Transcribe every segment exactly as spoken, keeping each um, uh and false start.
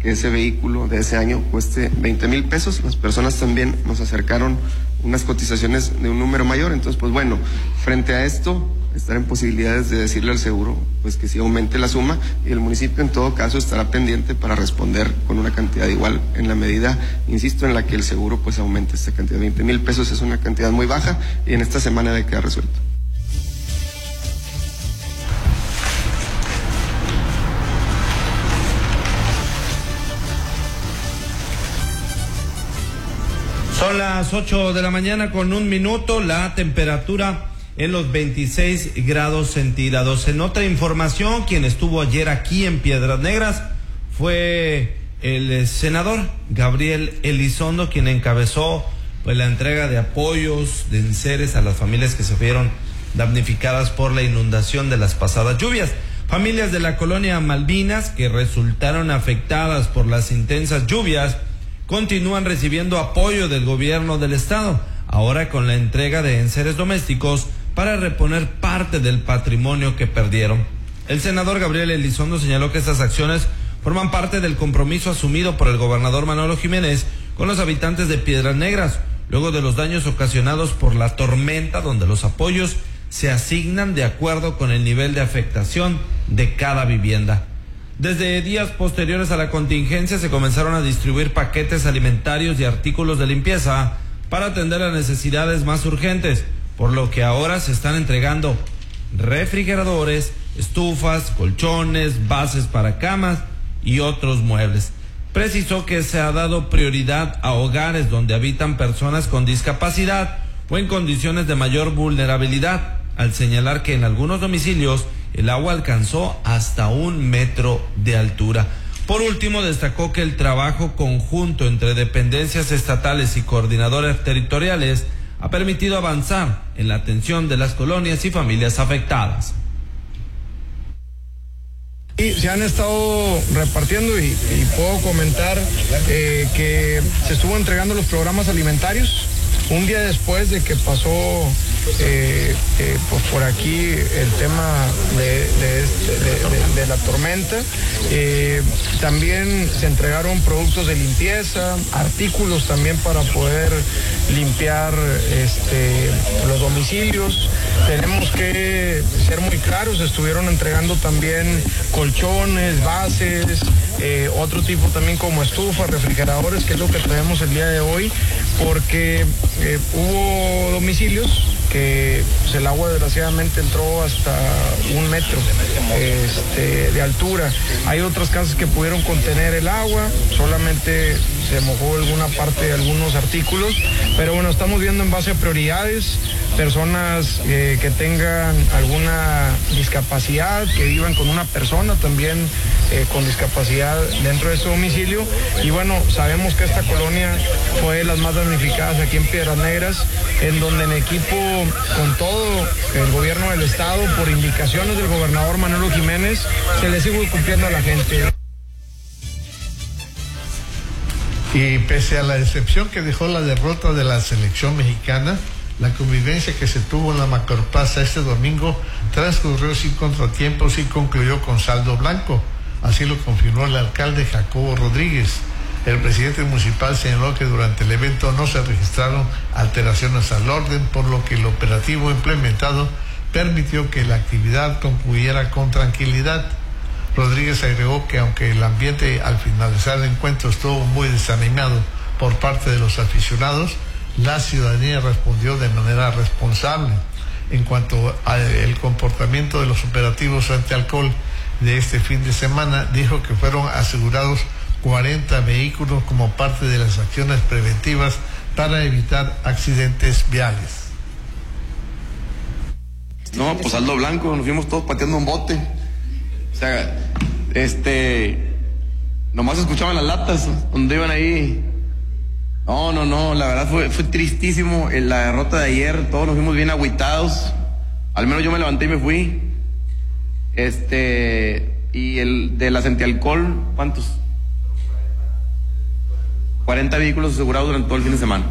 que ese vehículo de ese año cueste veinte mil pesos. Las personas también nos acercaron unas cotizaciones de un número mayor. Entonces, pues bueno, frente a esto, estar en posibilidades de decirle al seguro pues que sí aumente la suma, y el municipio en todo caso estará pendiente para responder con una cantidad igual, en la medida, insisto, en la que el seguro pues aumente esta cantidad. veinte mil pesos es una cantidad muy baja y en esta semana debe quedar resuelto. Son las ocho de la mañana con un minuto, la temperatura en los veintiséis grados centígrados. En otra información, quien estuvo ayer aquí en Piedras Negras fue el senador Gabriel Elizondo, quien encabezó pues la entrega de apoyos, de enseres a las familias que se vieron damnificadas por la inundación de las pasadas lluvias. Familias de la colonia Malvinas que resultaron afectadas por las intensas lluvias continúan recibiendo apoyo del gobierno del estado, ahora con la entrega de enseres domésticos para reponer parte del patrimonio que perdieron. El senador Gabriel Elizondo señaló que estas acciones forman parte del compromiso asumido por el gobernador Manolo Jiménez con los habitantes de Piedras Negras, luego de los daños ocasionados por la tormenta, donde los apoyos se asignan de acuerdo con el nivel de afectación de cada vivienda. Desde días posteriores a la contingencia se comenzaron a distribuir paquetes alimentarios y artículos de limpieza para atender las necesidades más urgentes, por lo que ahora se están entregando refrigeradores, estufas, colchones, bases para camas y otros muebles. Precisó que se ha dado prioridad a hogares donde habitan personas con discapacidad o en condiciones de mayor vulnerabilidad, al señalar que en algunos domicilios el agua alcanzó hasta un metro de altura. Por último, destacó que el trabajo conjunto entre dependencias estatales y coordinadores territoriales ha permitido avanzar en la atención de las colonias y familias afectadas. Y se han estado repartiendo y, y puedo comentar eh, que se estuvo entregando los programas alimentarios un día después de que pasó eh, eh, pues por aquí el tema de, de, de, de, de la tormenta. Eh, también se entregaron productos de limpieza, artículos también para poder limpiar este, los domicilios. Tenemos que ser muy claros, estuvieron entregando también colchones, bases, eh, otro tipo también como estufas, refrigeradores, que es lo que traemos el día de hoy, porque eh, hubo domicilios que pues, el agua desgraciadamente entró hasta un metro este, de altura. Hay otras casas que pudieron contener el agua, solamente se mojó alguna parte de algunos artículos, pero bueno, estamos viendo en base a prioridades, personas eh, que tengan alguna discapacidad, que vivan con una persona también eh, con discapacidad dentro de este domicilio, y bueno, sabemos que esta colonia fue de las más damnificadas aquí en Piedras Negras, en donde en equipo con todo el gobierno del estado, por indicaciones del gobernador Manolo Jiménez, se le sigue cumpliendo a la gente. Y pese a la decepción que dejó la derrota de la selección mexicana, la convivencia que se tuvo en la Macroplaza este domingo transcurrió sin contratiempos y concluyó con saldo blanco. Así lo confirmó el alcalde Jacobo Rodríguez. El presidente municipal señaló que durante el evento no se registraron alteraciones al orden, por lo que el operativo implementado permitió que la actividad concluyera con tranquilidad. Rodríguez agregó que aunque el ambiente al finalizar el encuentro estuvo muy desanimado por parte de los aficionados, la ciudadanía respondió de manera responsable. En cuanto al comportamiento de los operativos antialcohol de este fin de semana, dijo que fueron asegurados cuarenta vehículos como parte de las acciones preventivas para evitar accidentes viales. No, pues saldo blanco, nos fuimos todos pateando un bote. O sea, este, nomás escuchaban las latas donde iban ahí. No, no, no, la verdad fue, fue tristísimo la derrota de ayer, todos nos fuimos bien agüitados, al menos yo me levanté y me fui. Este, y el de las antialcohol, ¿cuántos? cuarenta vehículos asegurados durante todo el fin de semana.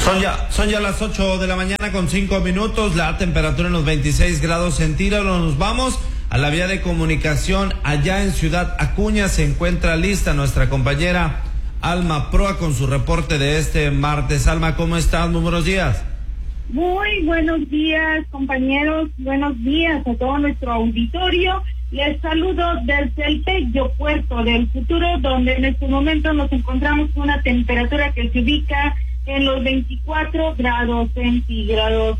Son ya, son ya las ocho de la mañana con cinco minutos, la temperatura en los veintiséis grados centígrados. Nos vamos a la vía de comunicación. Allá en Ciudad Acuña se encuentra lista nuestra compañera Alma Proa con su reporte de este martes. Alma, ¿cómo estás? Muy buenos días. Muy buenos días, compañeros. Buenos días a todo nuestro auditorio. Les saludo desde el Bello Puerto del Futuro, donde en este momento nos encontramos con una temperatura que se ubica en los veinticuatro grados centígrados.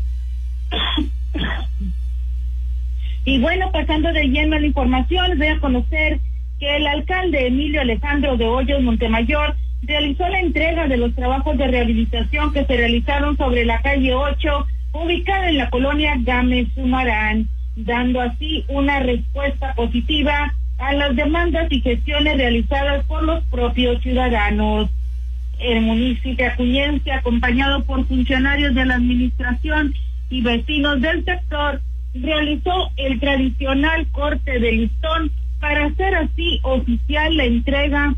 Y bueno, pasando de lleno a la información, les voy a conocer que el alcalde Emilio Alejandro de Hoyos Montemayor realizó la entrega de los trabajos de rehabilitación que se realizaron sobre la calle ocho, ubicada en la colonia Gámez Sumarán, dando así una respuesta positiva a las demandas y gestiones realizadas por los propios ciudadanos. El municipio acuñense, acompañado por funcionarios de la administración y vecinos del sector, realizó el tradicional corte de listón para hacer así oficial la entrega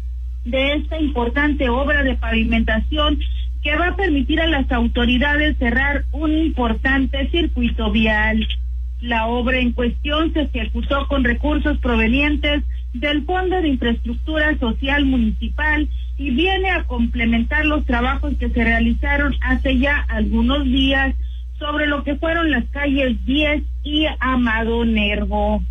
de esta importante obra de pavimentación que va a permitir a las autoridades cerrar un importante circuito vial. La obra en cuestión se ejecutó con recursos provenientes del Fondo de Infraestructura Social Municipal y viene a complementar los trabajos que se realizaron hace ya algunos días sobre lo que fueron las calles diez y Amado Nervo.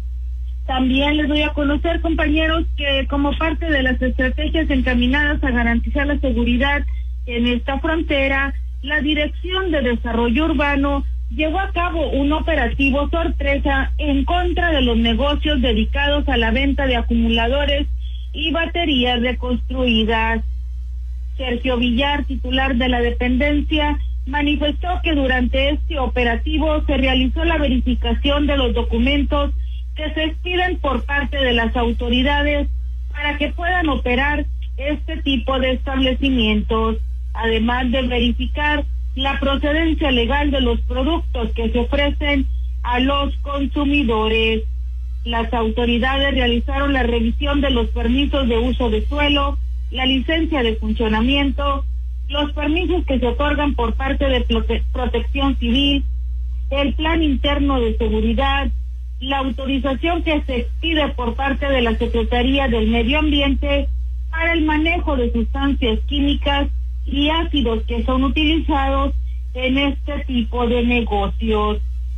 También les doy a conocer, compañeros, que como parte de las estrategias encaminadas a garantizar la seguridad en esta frontera, la Dirección de Desarrollo Urbano llevó a cabo un operativo sorpresa en contra de los negocios dedicados a la venta de acumuladores y baterías reconstruidas. Sergio Villar, titular de la dependencia, manifestó que durante este operativo se realizó la verificación de los documentos que se expiden por parte de las autoridades para que puedan operar este tipo de establecimientos, además de verificar la procedencia legal de los productos que se ofrecen a los consumidores. Las autoridades realizaron la revisión de los permisos de uso de suelo, la licencia de funcionamiento, los permisos que se otorgan por parte de prote- Protección Civil, el plan interno de seguridad, la autorización que se expide por parte de la Secretaría del Medio Ambiente para el manejo de sustancias químicas y ácidos que son utilizados en este tipo de negocios.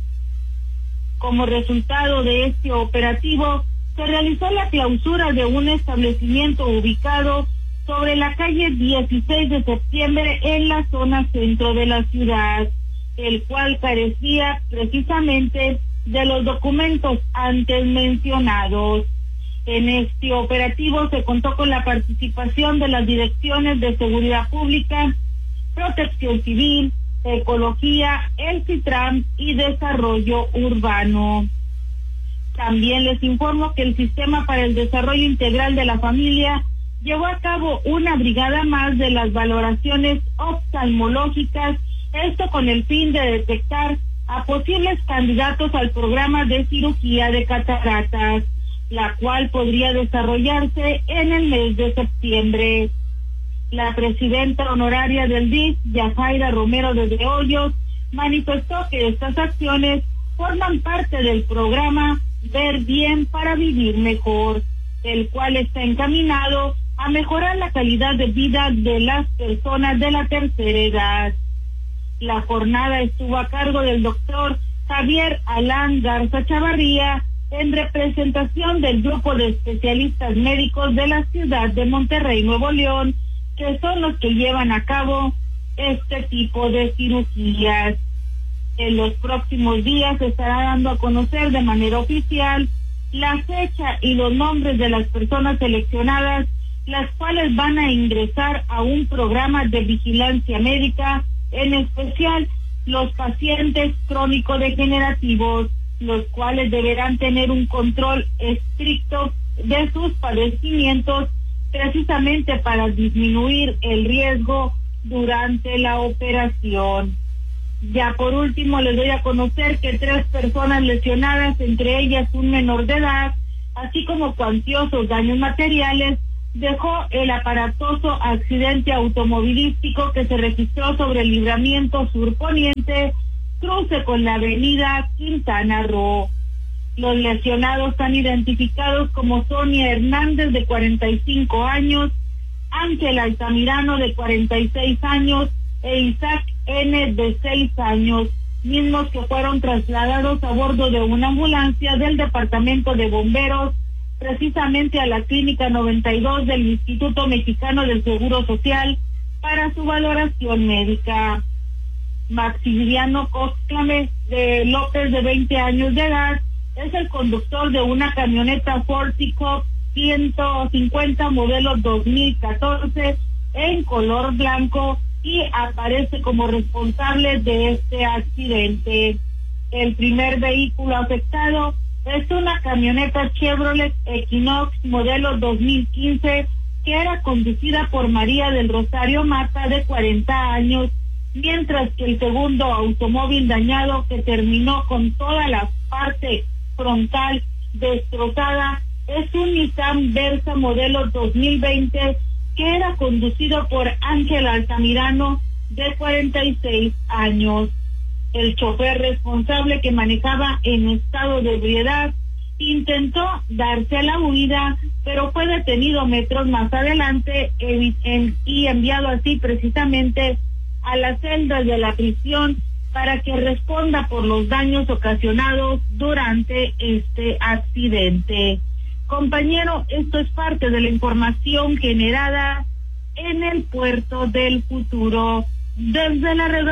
Como resultado de este operativo, se realizó la clausura de un establecimiento ubicado sobre la calle dieciséis de septiembre en la zona centro de la ciudad, el cual carecía precisamente de los documentos antes mencionados. En este operativo se contó con la participación de las direcciones de Seguridad Pública, Protección Civil, Ecología, el CITRAM y Desarrollo Urbano. También les informo que el Sistema para el Desarrollo Integral de la Familia llevó a cabo una brigada más de las valoraciones oftalmológicas, esto con el fin de detectar a posibles candidatos al programa de cirugía de cataratas, la cual podría desarrollarse en el mes de septiembre. La presidenta honoraria del D I F, Yajaira Romero de Hoyos, manifestó que estas acciones forman parte del programa Ver Bien para Vivir Mejor, el cual está encaminado a mejorar la calidad de vida de las personas de la tercera edad. La jornada estuvo a cargo del doctor Javier Alán Garza Chavarría, en representación del grupo de especialistas médicos de la ciudad de Monterrey, Nuevo León, que son los que llevan a cabo este tipo de cirugías. En los próximos días se estará dando a conocer de manera oficial la fecha y los nombres de las personas seleccionadas, las cuales van a ingresar a un programa de vigilancia médica, en especial los pacientes crónico-degenerativos, los cuales deberán tener un control estricto de sus padecimientos, precisamente para disminuir el riesgo durante la operación. Ya por último les doy a conocer que tres personas lesionadas, entre ellas un menor de edad, así como cuantiosos daños materiales, dejó el aparatoso accidente automovilístico que se registró sobre el libramiento surponiente, cruce con la avenida Quintana Roo. Los lesionados están identificados como Sonia Hernández, de cuarenta y cinco años, Ángel Altamirano, de cuarenta y seis años, e Isaac N., de seis años, mismos que fueron trasladados a bordo de una ambulancia del Departamento de Bomberos, precisamente a la Clínica noventa y dos del Instituto Mexicano del Seguro Social, para su valoración médica. Maximiliano Cosclame de López, de veinte años de edad, es el conductor de una camioneta Ford Pickup ciento cincuenta modelo dos mil catorce en color blanco y aparece como responsable de este accidente. El primer vehículo afectado es una camioneta Chevrolet Equinox modelo dos mil quince que era conducida por María del Rosario Mata, de cuarenta años, mientras que el segundo automóvil dañado, que terminó con toda la parte frontal destrozada, es un Nissan Versa modelo dos mil veinte que era conducido por Ángel Altamirano, de cuarenta y seis años. El chofer responsable, que manejaba en estado de ebriedad, intentó darse a la huida, pero fue detenido metros más adelante y enviado así precisamente a las celdas de la prisión para que responda por los daños ocasionados durante este accidente. Compañero, esto es parte de la información generada en el Puerto del Futuro. Desde la redacción